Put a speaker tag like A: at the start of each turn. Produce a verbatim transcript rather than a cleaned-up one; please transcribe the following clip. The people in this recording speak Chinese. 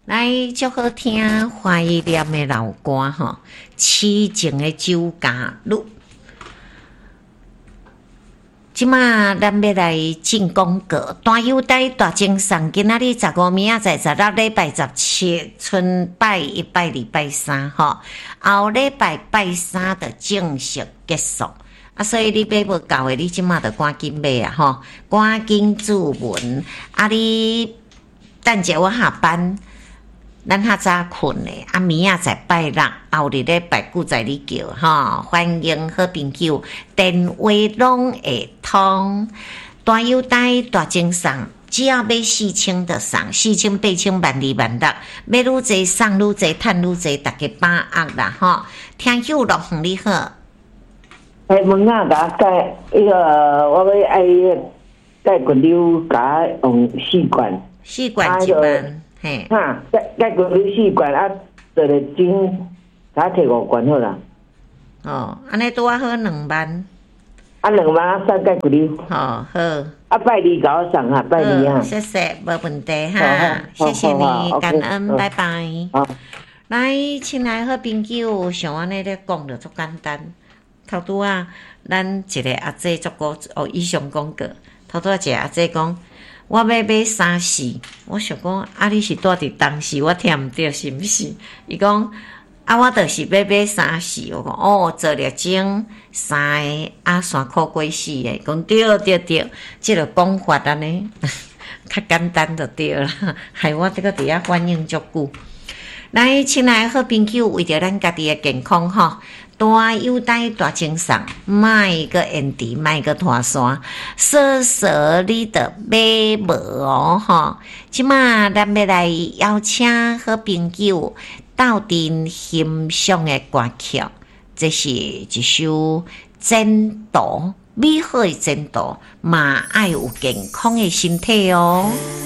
A: 来，足好听怀念的老歌吼，痴情的酒家路。即马咱要来进广告，大优待大精送，今仔日十五明仔载十六礼拜十七，春拜一拜礼拜三吼，后礼拜拜三就正式结束。啊，所以你买无够的，你即马就赶紧买啊吼，赶紧注文。啊，你等者我下班。咱较早困嘞，啊明仔载拜六，后日咧拜九载你叫吼，欢迎好朋友，电话拢会通，大优待大精送，只要买四千就送，四千八千万二万六，买愈济送愈济，趁愈济，大家把握啦吼。听友陆红你好，
B: 哎，问下甲介迄个，我要爱介骨瘤甲用试管，
A: 试管一万。嘿，
B: 哈，解解决你四罐啊，做个针，甲摕五罐好啦。
A: 哦，安尼拄啊好两万。
B: 啊，两万啊，送解决你。
A: 哦，好。
B: 啊，拜二甲我送啊，拜二啊。
A: 谢谢，无问题哈，谢谢你，感恩，拜拜。
B: 好，
A: 来，亲爱好朋友，像安尼咧讲着足简单。头拄啊，咱一个阿姐足够哦，以上讲过。头拄啊，一个阿姐讲。我要买三四，我想讲啊，你是住伫当时，我听毋着是毋是？伊讲啊，我就是要买三四，我讲哦，做了钟三个啊，三箍几四个，讲对对对，即个讲法安尼较简单就对啦，害我这个伫遐反应足久。来，亲爱的好朋友，为着咱家己的健康吼。大优待大精送，卖个延迟，卖个拖山，说说你的买无哦吼！即马咱要来邀请好朋友斗阵欣赏的歌曲，这是一首前途美好的前途，嘛爱有健康的身体哦。